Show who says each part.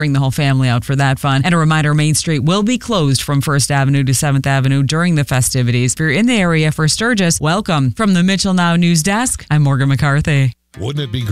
Speaker 1: Bring the whole family out for that fun. And a reminder, Main Street will be closed from 1st Avenue to 7th Avenue during the festivities. If you're in the area for Sturgis, welcome. From the Mitchell Now News Desk, I'm Morgan McCarthy.
Speaker 2: Wouldn't it be great?